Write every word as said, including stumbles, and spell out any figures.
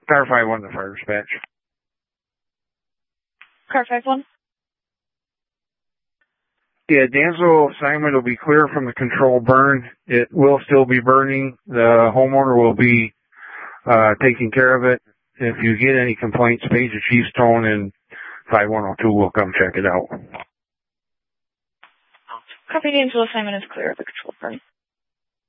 Car five one to fire dispatch. Car five one. Yeah, Dansville assignment will be clear from the control burn. It will still be burning. The homeowner will be uh taking care of it. If you get any complaints, page the Chiefstone and five one oh two will come check it out. Copy, Dansville assignment is clear of the control burn.